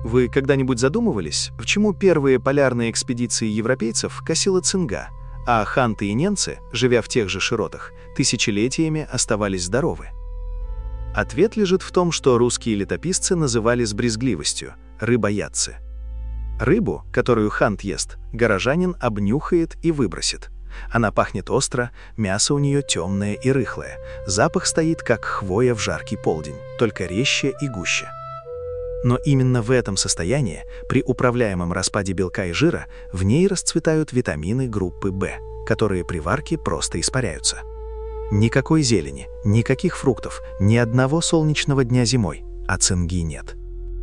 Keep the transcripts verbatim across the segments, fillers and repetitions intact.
Вы когда-нибудь задумывались, почему первые полярные экспедиции европейцев косила цинга, а ханты и ненцы, живя в тех же широтах, тысячелетиями оставались здоровы? Ответ лежит в том, что русские летописцы называли с брезгливостью рыбоядцы. Рыбу, которую хант ест, горожанин обнюхает и выбросит. Она пахнет остро, мясо у нее темное и рыхлое, запах стоит, как хвоя в жаркий полдень, только резче и гуще. Но именно в этом состоянии, при управляемом распаде белка и жира, в ней расцветают витамины группы В, которые при варке просто испаряются. Никакой зелени, никаких фруктов, ни одного солнечного дня зимой, а цинги нет.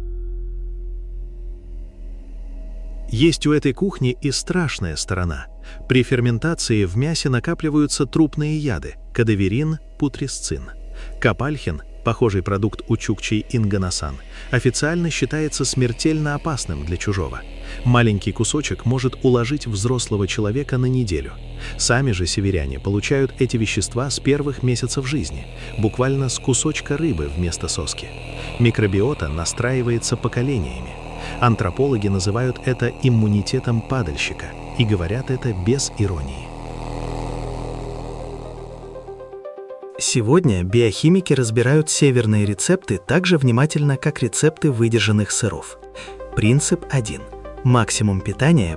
Есть у этой кухни и страшная сторона. При ферментации в мясе накапливаются трупные яды – кадаверин, путресцин. Капальхин, похожий продукт у чукчей инганасан, официально считается смертельно опасным для чужого. Маленький кусочек может уложить взрослого человека на неделю. Сами же северяне получают эти вещества с первых месяцев жизни, буквально с кусочка рыбы вместо соски. Микробиота настраивается поколениями. Антропологи называют это иммунитетом падальщика и говорят это без иронии. Сегодня биохимики разбирают северные рецепты так же внимательно, как рецепты выдержанных сыров. Принцип один. Максимум питания